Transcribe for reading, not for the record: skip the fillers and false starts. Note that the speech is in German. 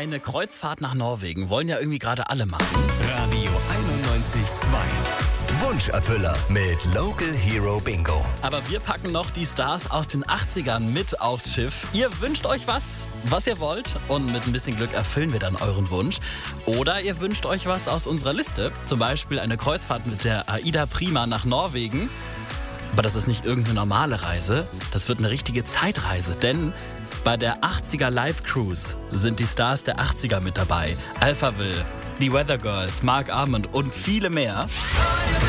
Eine Kreuzfahrt nach Norwegen wollen ja irgendwie gerade alle machen. Radio 91.2. Wunscherfüller mit Local Hero Bingo. Aber wir packen noch die Stars aus den 80ern mit aufs Schiff. Ihr wünscht euch was ihr wollt, und mit ein bisschen Glück erfüllen wir dann euren Wunsch. Oder ihr wünscht euch was aus unserer Liste, zum Beispiel eine Kreuzfahrt mit der Aida Prima nach Norwegen. Aber das ist nicht irgendeine normale Reise, das wird eine richtige Zeitreise, denn bei der 80er Live Cruise sind die Stars der 80er mit dabei. Alphaville, die Weather Girls, Mark Armand und viele mehr.